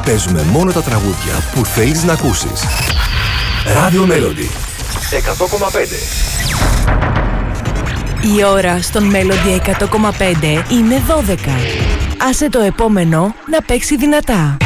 παίζουμε μόνο τα τραγούδια που θέλεις να ακούσεις. Radio Melody 100,5. Η ώρα στον Melody 100,5 είναι 12. Άσε το επόμενο να παίξει δυνατά.